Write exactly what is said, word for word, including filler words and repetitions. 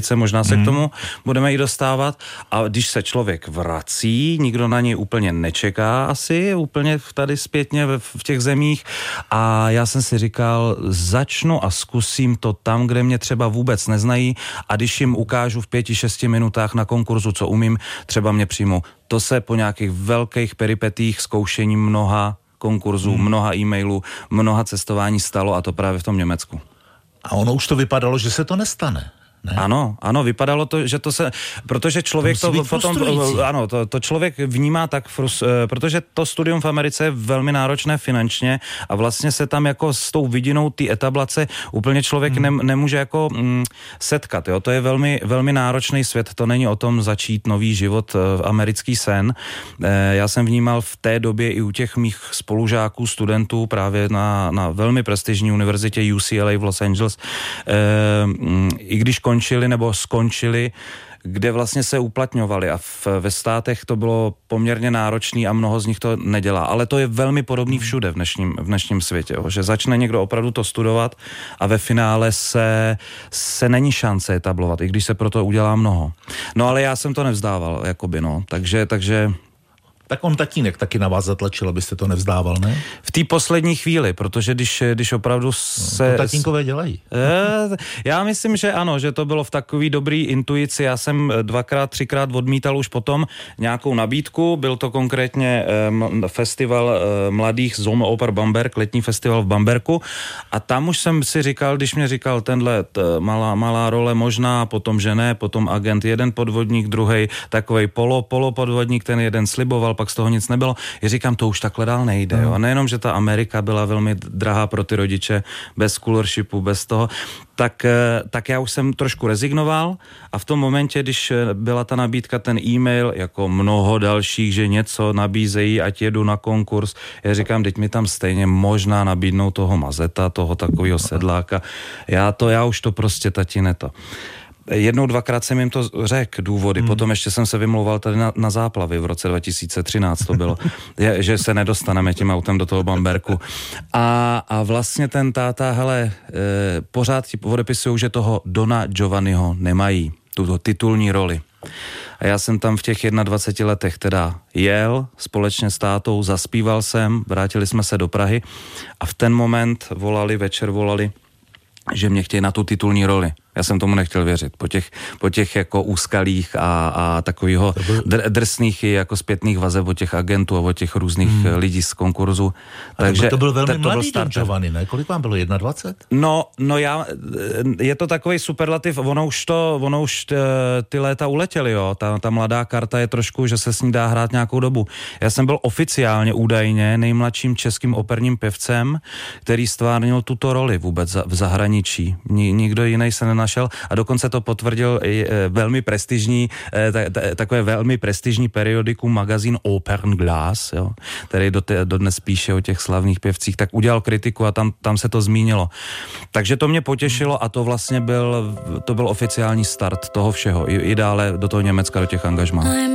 Americe, možná se mm. k tomu budeme i dostávat. A když se člověk vrací, nikdo na něj úplně nečeká asi, úplně tady zpětně v, v těch zemích. A já jsem si říkal, začnu a zkusím to tam, kde mě třeba vůbec neznají a když jim ukážu v pěti, šesti minutách na konkurzu, co umím, třeba mě přijmou. To se po nějakých velkých peripetích, zkoušení mnoha konkurzů, hmm. mnoha e-mailů, mnoha cestování stalo a to právě v tom Německu. A ono už to vypadalo, že se to nestane. Ne? Ano, ano, vypadalo to, že to se, protože člověk to, to potom, ano, to, to člověk vnímá tak, frus, protože to studium v Americe je velmi náročné finančně a vlastně se tam jako s tou vidinou té etablace úplně člověk hmm. ne, nemůže jako mm, setkat, jo, to je velmi, velmi náročný svět, to není o tom začít nový život, americký sen. Já jsem vnímal v té době i u těch mých spolužáků, studentů právě na, na velmi prestižní univerzitě U C L A v Los Angeles, i když končili nebo skončili, kde vlastně se uplatňovali a v, ve státech to bylo poměrně náročný a mnoho z nich to nedělá. Ale to je velmi podobný všude v dnešním, v dnešním světě, jo, že začne někdo opravdu to studovat a ve finále se, se není šance etablovat, i když se pro to udělá mnoho. No ale já jsem to nevzdával, jakoby no, takže, takže tak on tatínek taky na vás zatlačil, abyste to nevzdával, ne? V té poslední chvíli, protože když, když opravdu se... No, to tatínkové dělají. Já myslím, že ano, že to bylo v takový dobrý intuici. Já jsem dvakrát, třikrát odmítal už potom nějakou nabídku. Byl to konkrétně festival mladých Zoom Oper Bamberg, letní festival v Bamberku. A tam už jsem si říkal, když mě říkal tenhle malá, malá role možná, potom že ne, potom agent, jeden podvodník, druhej takovej polo, polo podvodník, ten jeden sliboval, pak z toho nic nebylo. Já říkám, to už takhle dál nejde. Jo? A nejenom, že ta Amerika byla velmi drahá pro ty rodiče, bez scholarshipu, bez toho, tak, tak já už jsem trošku rezignoval a v tom momentě, když byla ta nabídka, ten e-mail, jako mnoho dalších, že něco nabízejí, ať jedu na konkurs, já říkám, teď mi tam stejně možná nabídnou toho mazeta, toho takového sedláka. Já to, já už to prostě tatine to. Jednou, dvakrát jsem jim to řekl, důvody, hmm. potom ještě jsem se vymlouval tady na, na záplavy v roce dva tisíce třináct to bylo, je, že se nedostaneme tím autem do toho Bamberku. A, a vlastně ten táta, hele, e, pořád ti odepisují, že toho Dona Giovanniho nemají, tuto titulní roli. A já jsem tam v těch dvaceti jedna letech teda jel společně s tátou, zaspíval jsem, vrátili jsme se do Prahy a v ten moment volali, večer volali, že mě chtějí na tu titulní roli. Já jsem tomu nechtěl věřit. Po těch, po těch jako úskalích a, a takovýho dr, drsných i jako zpětných vazeb od těch agentů a od těch různých hmm. lidí z konkurzu. Takže to byl velmi to mladý Don Giovanni, ne? Kolik vám bylo? dvacet jedna? No, no já, je to takový superlativ, ono už to, ono už t, ty léta uletěly, jo. Ta, ta mladá karta je trošku, že se s ní dá hrát nějakou dobu. Já jsem byl oficiálně údajně nejmladším českým operním pěvcem, který stvárnil tuto roli vůbec v zahraničí. Ni, nikdo jiný se nenašel. A dokonce to potvrdil i e, velmi prestižní, e, ta, ta, takové velmi prestižní periodikum, magazín Opernglas, jo, který do te, dodnes píše o těch slavných pěvcích, tak udělal kritiku a tam, tam se to zmínilo. Takže to mě potěšilo a to vlastně byl, to byl oficiální start toho všeho. I, i dále do toho Německa, do těch angažmá.